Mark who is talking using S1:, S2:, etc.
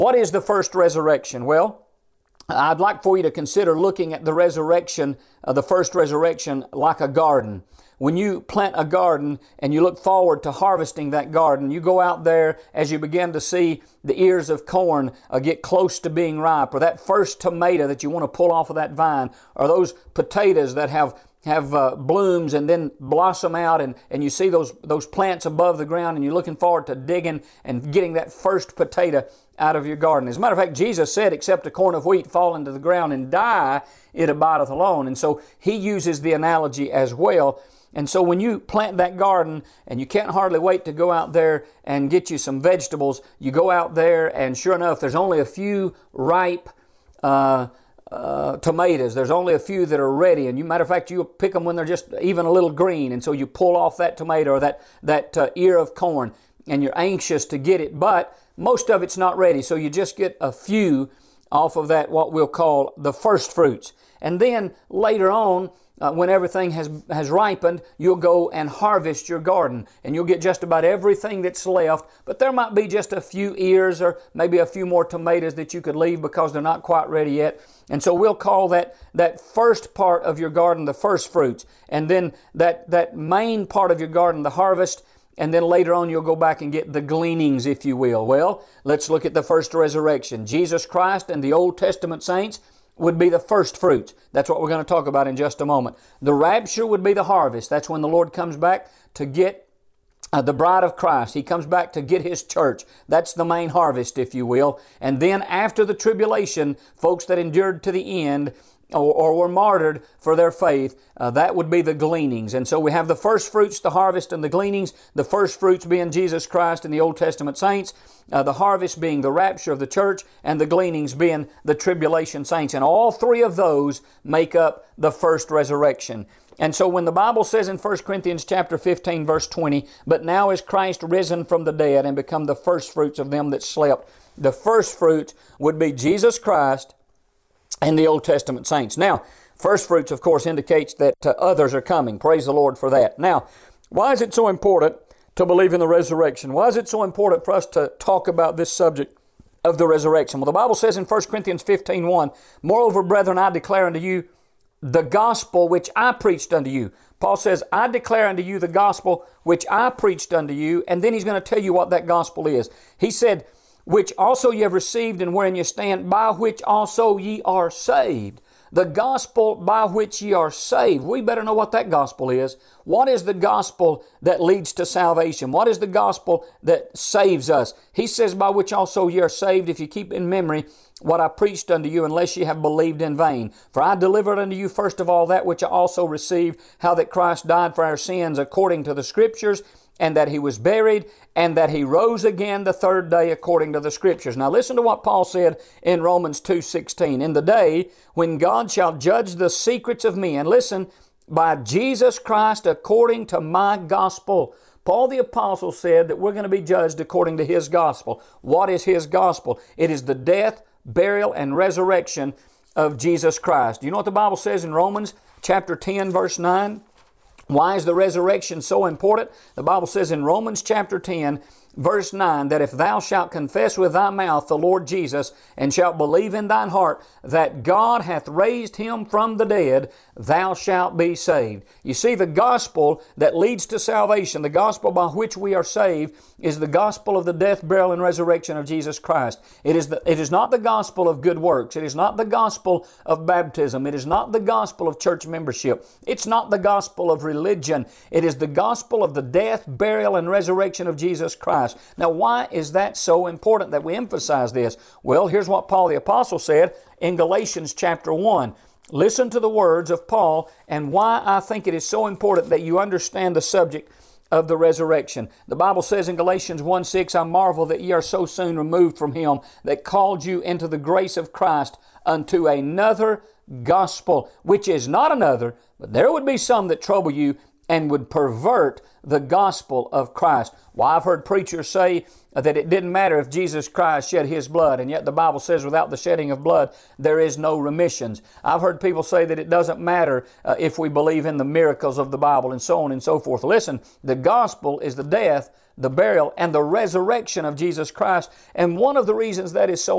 S1: What is the first resurrection? Well, I'd like for you to consider looking at the resurrection, the first resurrection, like a garden. When you plant a garden and you look forward to harvesting that garden, you go out there as you begin to see the ears of corn get close to being ripe, or that first tomato that you want to pull off of that vine, or those potatoes that have blooms and then blossom out, and you see those plants above the ground, and you're looking forward to digging and getting that first potato out of your garden. As a matter of fact, Jesus said, except a corn of wheat fall into the ground and die, it abideth alone. And so He uses the analogy as well. And so when you plant that garden and you can't hardly wait to go out there and get you some vegetables, you go out there and sure enough, there's only a few ripe tomatoes. There's only a few that are ready. And matter of fact, you pick them when they're just even a little green. And so you pull off that tomato or that ear of corn, and you're anxious to get it, but most of it's not ready. So you just get a few off of that, what we'll call the first fruits. And then later on, when everything has ripened, you'll go and harvest your garden, and you'll get just about everything that's left, but there might be just a few ears or maybe a few more tomatoes that you could leave because they're not quite ready yet. And so we'll call that first part of your garden the first fruits, and then that main part of your garden the harvest, and then later on you'll go back and get the gleanings, if you will. Well, let's look at the first resurrection. Jesus Christ and the Old Testament saints would be the first fruits. That's what we're going to talk about in just a moment. The rapture would be the harvest. That's when the Lord comes back to get the bride of Christ. He comes back to get His church. That's the main harvest, if you will. And then after the tribulation, folks that endured to the end or were martyred for their faith, that would be the gleanings. And so we have the first fruits, the harvest, and the gleanings. The first fruits being Jesus Christ and the Old Testament saints, the harvest being the rapture of the church, and the gleanings being the tribulation saints. And all three of those make up the first resurrection. And so when the Bible says in 1 Corinthians chapter 15, verse 20, "But now is Christ risen from the dead and become the first fruits of them that slept," the first fruit would be Jesus Christ and the Old Testament saints. Now, first fruits, of course, indicates that others are coming. Praise the Lord for that. Now, why is it so important to believe in the resurrection? Why is it so important for us to talk about this subject of the resurrection? Well, the Bible says in 1 Corinthians 15:1, "Moreover, brethren, I declare unto you the gospel which I preached unto you." Paul says, "I declare unto you the gospel which I preached unto you," and then he's going to tell you what that gospel is. He said, "Which also ye have received and wherein ye stand, by which also ye are saved." The gospel by which ye are saved. We better know what that gospel is. What is the gospel that leads to salvation? What is the gospel that saves us? He says, "By which also ye are saved, if you keep in memory what I preached unto you, unless ye have believed in vain. For I delivered unto you first of all that which I also received, how that Christ died for our sins according to the Scriptures, and that He was buried, and that He rose again the third day according to the Scriptures." Now listen to what Paul said in Romans 2:16. "In the day when God shall judge the secrets of men," listen, "by Jesus Christ according to my gospel." Paul the Apostle said that we're going to be judged according to his gospel. What is his gospel? It is the death, burial, and resurrection of Jesus Christ. Do you know what the Bible says in Romans chapter 10, verse 9? Why is the resurrection so important? The Bible says in Romans chapter 10, verse 9, that if thou shalt confess with thy mouth the Lord Jesus, and shalt believe in thine heart that God hath raised Him from the dead, thou shalt be saved. You see, the gospel that leads to salvation, the gospel by which we are saved, is the gospel of the death, burial, and resurrection of Jesus Christ. It is not the gospel of good works. It is not the gospel of baptism. It is not the gospel of church membership. It's not the gospel of religion. It is the gospel of the death, burial, and resurrection of Jesus Christ. Now, why is that so important that we emphasize this? Well, here's what Paul the Apostle said in Galatians chapter 1. Listen to the words of Paul and why I think it is so important that you understand the subject of the resurrection. The Bible says in Galatians 1:6, "I marvel that ye are so soon removed from Him that called you into the grace of Christ unto another gospel, which is not another, but there would be some that trouble you and would pervert the gospel of Christ." Well, I've heard preachers say that it didn't matter if Jesus Christ shed His blood, and yet the Bible says without the shedding of blood, there is no remissions. I've heard people say that it doesn't matter if we believe in the miracles of the Bible, and so on and so forth. Listen, the gospel is the death, the burial, and the resurrection of Jesus Christ, and one of the reasons that is so